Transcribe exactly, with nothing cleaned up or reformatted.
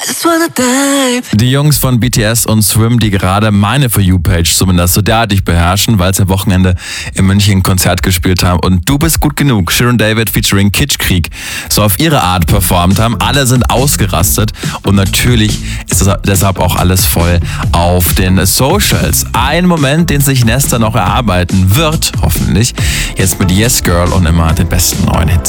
just wanna dive. Die Jungs von B T S und Swim, die gerade meine For You-Page zumindest so derartig beherrschen, weil sie am Wochenende in München ein Konzert gespielt haben und Du bist gut genug, Shirin David featuring Kitschkrieg, so auf ihre Art performt haben. Alle sind ausgerastet und natürlich ist das deshalb auch alles voll auf den Socials. Ein Moment, den sich Nesta noch erarbeiten wird, hoffentlich, jetzt mit Yes Girl und immer den besten neuen Hits.